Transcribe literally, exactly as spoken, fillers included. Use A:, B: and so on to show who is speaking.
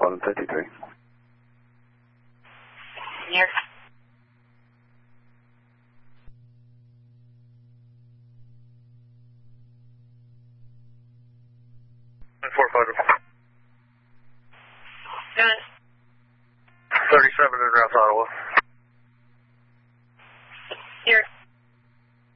A: eleven fifty-three.
B: Yes.
C: four five.
B: Good.
C: thirty-seven in North Ottawa.